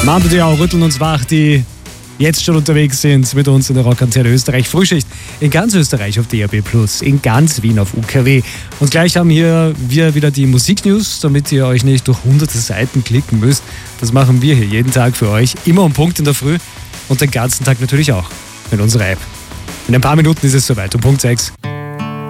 Mando Diao rütteln uns wach, die jetzt schon unterwegs sind mit uns in der Rockantenne Österreich. Frühschicht in ganz Österreich auf DAB+, in ganz Wien auf UKW. Und gleich haben wir wieder die Musiknews, damit ihr euch nicht durch hunderte Seiten klicken müsst. Das machen wir hier jeden Tag für euch, immer um Punkt in der Früh und den ganzen Tag natürlich auch mit unserer App. In ein paar Minuten ist es soweit, um Punkt 6.